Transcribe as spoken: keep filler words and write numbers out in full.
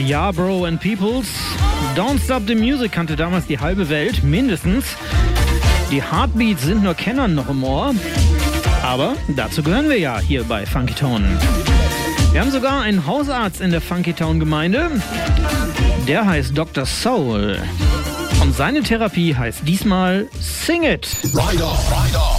Ja, Bro and Peoples. Don't Stop the Music kannte damals die halbe Welt, mindestens. Die Heartbeats sind nur Kennern noch im Ohr. Aber dazu gehören wir ja hier bei Funky Town. Wir haben sogar einen Hausarzt in der Funky Town Gemeinde. Der heißt Doktor Soul. Und seine Therapie heißt diesmal Sing It. Rider, Rider.